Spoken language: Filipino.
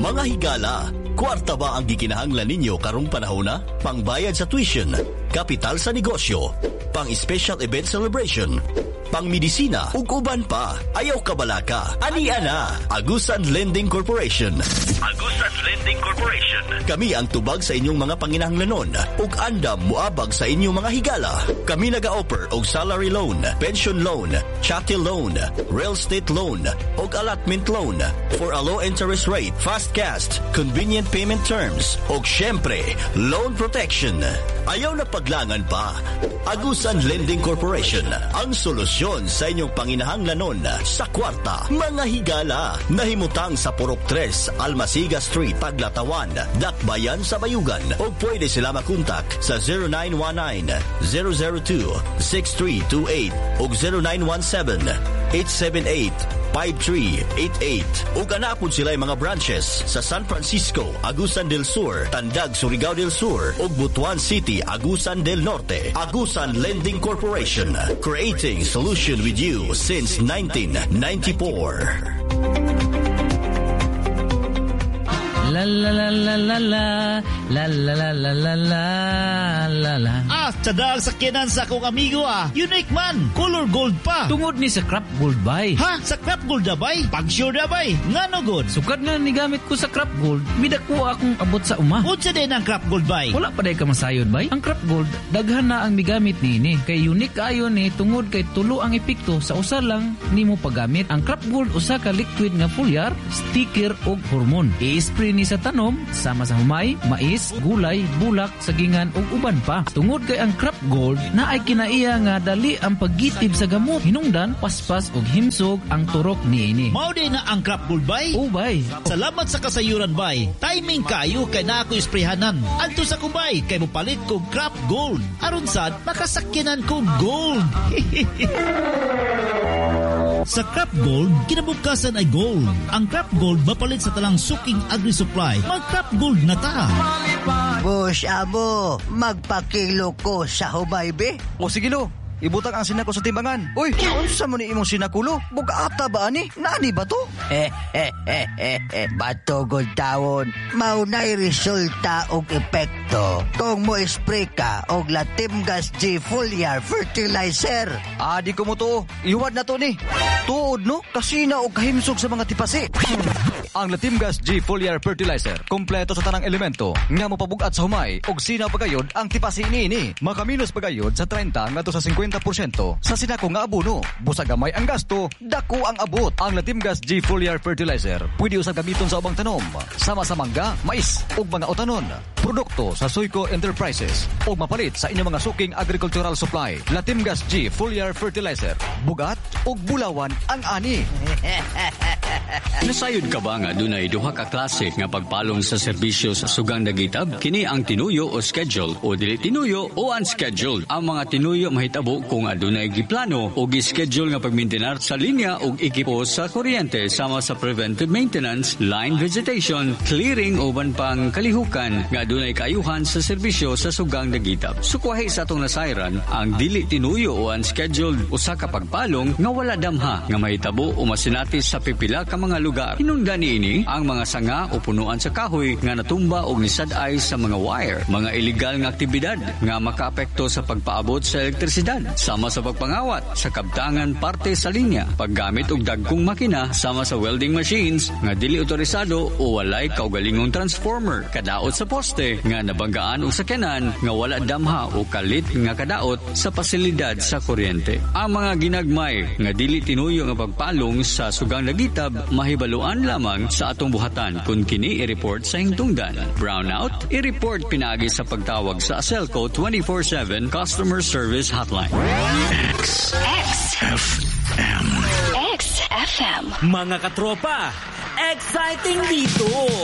Mga higala, kwarta ba ang gikinahanglan ninyo karong panahon na? Pangbayad sa tuition, kapital sa negosyo, pang-special event celebration, pang-medisina, ug uban pa. Ayaw kabalaka. Ani ana, Agusan Lending Corporation. Agusan Lending Corporation. Kami ang tubag sa inyong mga panginahanglanon ug andam muabag sa inyong mga higala. Kami naga-offer og salary loan, pension loan, chattel loan, real estate loan ug allotment loan for a low interest rate, fast cash, convenient payment terms ug syempre, loan protection. Ayaw na paglangan pa. Agusan Lending Corporation, ang solusyon sa inyong panginahanglanon sa kwarta. Mga higala, nahimutang sa Purok 3, Almasiga Street, Paglatawan, Dakbayan sa Bayugan. O pwede sila makontak sa 0919-002-6328 o 0917-878-5388. Ug anapod sila mga branches sa San Francisco, Agusan del Sur, Tandag, Surigao del Sur ug Butuan City, Agusan del Norte. Agusan Lending Corporation, creating solution with you since 1994. La la la la la la la la la la la la la. Tsadal sa kinan sa akong amigo Unique man, color gold pa. Tungod ni sa Crop Gold bay. Ha? Sa Crop Gold na bay? Pag-sure na bay? Nga no good? Sukad nga ni gamit ko sa Crop Gold, midako akong abot sa uma. Unsa din ang Crop Gold bay? Wala pa day ka masayod bay. Ang Crop Gold, daghan na ang migamit ni. Kay unique ayon ni tungod kay tulo ang epekto sa usa lang nimo paggamit. Ang Crop Gold usa ka liquid nga foliar, sticker ug hormone. I-spray ni sa tanom sama sa humay, mais, gulay, bulak, sagingan ug uban pa. Tungod kay ang Crop Gold na ay kinaiya nga dali ang paggitib sa gamot, hinungdan, paspas ug himsog ang turok niini. Mao din na ang Crop Gold bay? O bay. Salamat sa kasayuran bay. Timing kayo kay na ako isprehanan. Adto sa kubay kay mopalit ko Crop Gold. Aron sad makasakyanan ko gold. Sa Crop Gold, kinabukasan ay gold. Ang Crop Gold mapalit sa talang suking agri-supply. Mag-Crop Gold na ta. Boss Abo, magpakilo ko sa humay be. O sige lo, ibutang ang sinako sa timbangan. Uy, unsa mo ni imong sinakulo? Bugata ba ani? Nani ba to? Bato gud tawon. Maunay resulta og epekto kung mo spray ka og Latimgas G Foliar Fertilizer. Di ko mo to. Iwad na to ni. Tuod no, kasina og kahimsog sa mga tipasi. Ang Latimgas G Foliar Fertilizer, kompleto sa tanang elemento nga mopabugat sa humay og sinaw pagayod ang tipasi niini. Makaminos pagayod sa 30 ngadto sa 50% sa sinako nga abono. Busag gamay ang gasto, dako ang abot. Ang Latimgas G Foliar Fertilizer pwede usab gamiton sa ubang tanom, sama sa mangga, mais ug mga otanon. Produkto sa Soyco Enterprises ug mapalit sa inyong mga suking agricultural supply. Latimgas G Foliar Fertilizer, bugat ug bulawan ang ani. Nasayod ka ba nga dunay duha ka klase nga pagpalong sa serbisyo sa sugang dagitab? Kini ang tinuyo o schedule o dili tinuyo o unscheduled. Ang mga tinuyo mahitabo kung adunay giplano o gi-schedule nga pagmaintenar sa linya o ekipo sa kuryente sama sa preventive maintenance, line vegetation, clearing uban pang kalihukan nga adunay kaayuhan sa serbisyo sa sugang dagitab. Sukwahi sa atong nasayran ang dili tinuyo o unscheduled usa ka pagpalong nga wala damha nga mahitabo o masinati sa pipila ka mga lugar. Hinungdan niini ang mga sanga o punuan sa kahoy nga natumba o nisad-ay sa mga wire, mga illegal nga aktibidad nga makaapekto sa pagpaabot sa elektrisidad, sama sa pagpangawat sa kabtangan parte sa linya, paggamit og dagkong makina sama sa welding machines nga dili otorisado o walay kaugalingong transformer, kadaot sa poste nga nabanggaan og sakyanan nga wala damha o kalit nga kadaot sa pasilidad sa kuryente. Ang mga ginagmay nga dili tinuyo nga pagpalong sa sugang dagitab mahibaluan lamang sa atong buhatan kung kini i-report sa hingtungdan. Brownout, i-report pinaagi sa pagtawag sa Aselco 24/7 Customer Service Hotline. XFM. Mga katropa, exciting dito!